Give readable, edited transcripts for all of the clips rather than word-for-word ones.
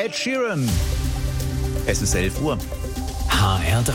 Ed Sheeran. Es ist 11 Uhr. HR3.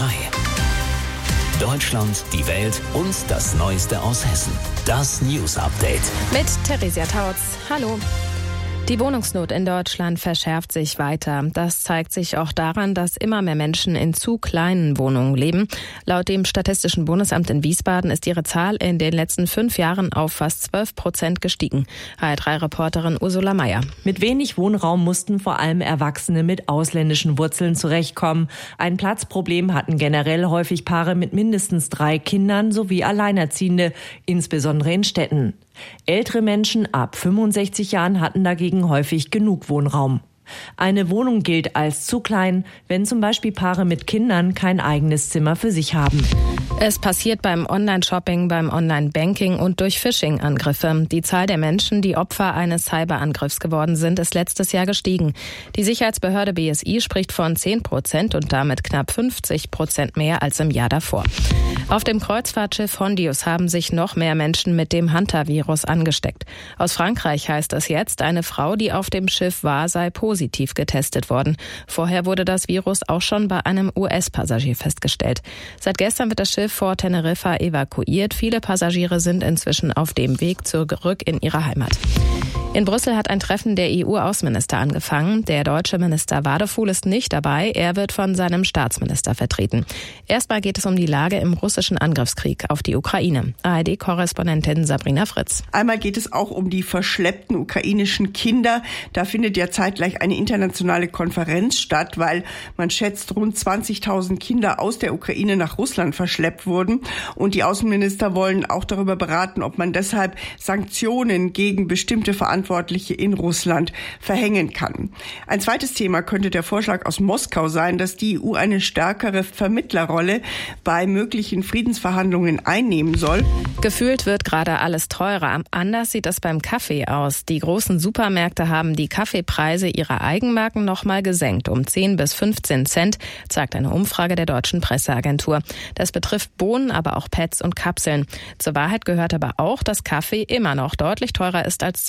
Deutschland, die Welt und das Neueste aus Hessen. Das News Update. Mit Theresia Tautz. Hallo. Die Wohnungsnot in Deutschland verschärft sich weiter. Das zeigt sich auch daran, dass immer mehr Menschen in zu kleinen Wohnungen leben. Laut dem Statistischen Bundesamt in Wiesbaden ist ihre Zahl in den letzten 5 Jahren auf fast 12% gestiegen. HR3-Reporterin Ursula Meier. Mit wenig Wohnraum mussten vor allem Erwachsene mit ausländischen Wurzeln zurechtkommen. Ein Platzproblem hatten generell häufig Paare mit mindestens 3 Kindern sowie Alleinerziehende, insbesondere in Städten. Ältere Menschen ab 65 Jahren hatten dagegen häufig genug Wohnraum. Eine Wohnung gilt als zu klein, wenn zum Beispiel Paare mit Kindern kein eigenes Zimmer für sich haben. Es passiert beim Online-Shopping, beim Online-Banking und durch Phishing-Angriffe. Die Zahl der Menschen, die Opfer eines Cyberangriffs geworden sind, ist letztes Jahr gestiegen. Die Sicherheitsbehörde BSI spricht von 10% und damit knapp 50% mehr als im Jahr davor. Auf dem Kreuzfahrtschiff Hondius haben sich noch mehr Menschen mit dem Hantavirus angesteckt. Aus Frankreich heißt es jetzt, eine Frau, die auf dem Schiff war, sei positiv getestet worden. Vorher wurde das Virus auch schon bei einem US-Passagier festgestellt. Seit gestern wird das Schiff vor Teneriffa evakuiert. Viele Passagiere sind inzwischen auf dem Weg zurück in ihre Heimat. In Brüssel hat ein Treffen der EU-Außenminister angefangen. Der deutsche Minister Wadefuhl ist nicht dabei. Er wird von seinem Staatsminister vertreten. Erstmal geht es um die Lage im russischen Angriffskrieg auf die Ukraine. ARD-Korrespondentin Sabrina Fritz. Einmal geht es auch um die verschleppten ukrainischen Kinder. Da findet ja zeitgleich eine internationale Konferenz statt, weil man schätzt, rund 20.000 Kinder aus der Ukraine nach Russland verschleppt wurden. Und die Außenminister wollen auch darüber beraten, ob man deshalb Sanktionen gegen bestimmte Verantwortliche in Russland verhängen kann. Ein zweites Thema könnte der Vorschlag aus Moskau sein, dass die EU eine stärkere Vermittlerrolle bei möglichen Friedensverhandlungen einnehmen soll. Gefühlt wird gerade alles teurer. Anders sieht es beim Kaffee aus. Die großen Supermärkte haben die Kaffeepreise ihrer Eigenmarken noch mal gesenkt um 10 bis 15 Cent, zeigt eine Umfrage der deutschen Presseagentur. Das betrifft Bohnen, aber auch Pads und Kapseln. Zur Wahrheit gehört aber auch, dass Kaffee immer noch deutlich teurer ist als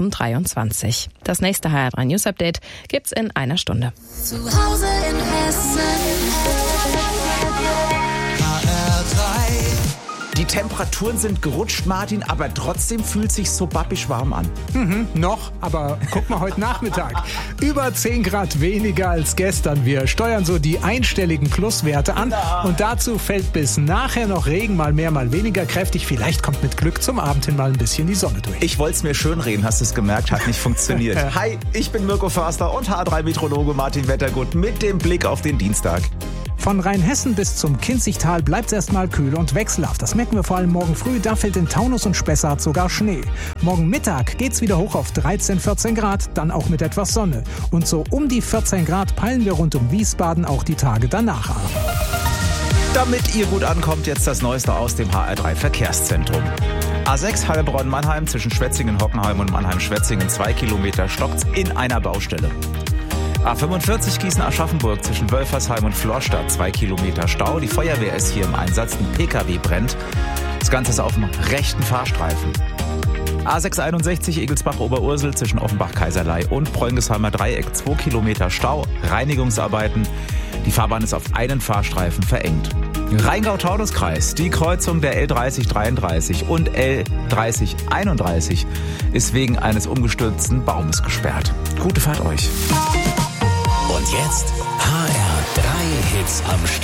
2023. Das nächste HR3 News Update gibt's in einer Stunde. Zu Hause in Hessen. Die Temperaturen sind gerutscht, Martin, aber trotzdem fühlt sich so babbisch warm an. Noch, aber guck mal heute Nachmittag. Über 10 Grad weniger als gestern. Wir steuern so die einstelligen Pluswerte an. Und dazu fällt bis nachher noch Regen, mal mehr, mal weniger kräftig. Vielleicht kommt mit Glück zum Abend hin mal ein bisschen die Sonne durch. Ich wollte es mir schönreden, hast du es gemerkt, hat nicht funktioniert. Hi, ich bin Mirko Förster und H3-Meteorologe Martin Wettergut mit dem Blick auf den Dienstag. Von Rheinhessen bis zum Kinzigtal bleibt es erstmal kühl und wechselhaft. Das merken wir vor allem morgen früh. Da fällt in Taunus und Spessart sogar Schnee. Morgen Mittag geht's wieder hoch auf 13, 14 Grad, dann auch mit etwas Sonne. Und so um die 14 Grad peilen wir rund um Wiesbaden auch die Tage danach an. Damit ihr gut ankommt, jetzt das Neueste aus dem HR3-Verkehrszentrum. A6 Heilbronn-Mannheim zwischen Schwetzingen-Hockenheim und Mannheim-Schwetzingen 2 Kilometer stockt's in einer Baustelle. A45 Gießen-Aschaffenburg zwischen Wölfersheim und Florstadt 2 Kilometer Stau. Die Feuerwehr ist hier im Einsatz, ein PKW brennt. Das Ganze ist auf dem rechten Fahrstreifen. A661 Egelsbach-Oberursel zwischen Offenbach-Kaiserlei und Preungesheimer Dreieck 2 Kilometer Stau. Reinigungsarbeiten. Die Fahrbahn ist auf einen Fahrstreifen verengt. Rheingau-Taunus-Kreis, die Kreuzung der L3033 und L3031 ist wegen eines umgestürzten Baumes gesperrt. Gute Fahrt euch. Und jetzt HR3 Hits am Stück.